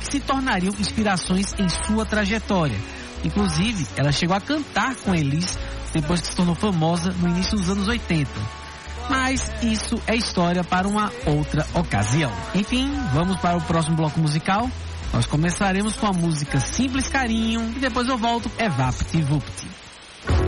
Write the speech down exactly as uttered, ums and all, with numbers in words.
se tornariam inspirações em sua trajetória. Inclusive, ela chegou a cantar com Elis depois que se tornou famosa no início dos anos oitenta. Mas isso é história para uma outra ocasião. Enfim, vamos para o próximo bloco musical. Nós começaremos com a música Simples Carinho e depois eu volto, é Vapt Vupt.